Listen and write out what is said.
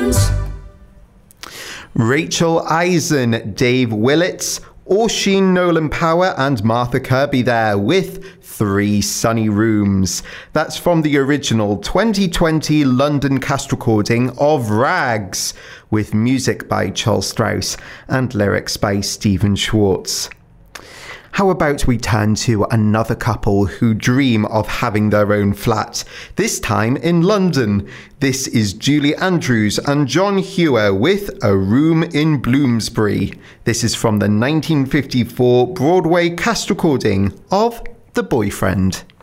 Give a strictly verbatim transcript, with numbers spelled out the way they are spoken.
Rachel Eisen, Dave Willits, Oisin Nolan Power and Martha Kirby there with Three Sunny Rooms. That's from the original twenty twenty London cast recording of Rags, with music by Charles Strauss and lyrics by Stephen Schwartz. How about we turn to another couple who dream of having their own flat, this time in London. This is Julie Andrews and John Hewer with A Room in Bloomsbury. This is from the nineteen fifty-four Broadway cast recording of The Boyfriend.